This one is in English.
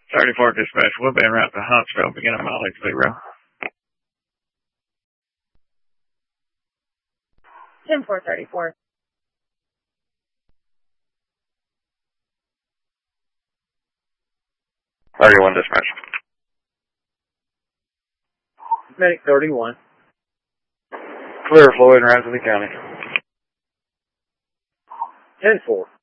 34 dispatch, we'll be en route to Huntsville, beginning mileage 0. 10-434. 31 dispatch. Medic 31. Clear Floyd and Ramsey County. 10-4.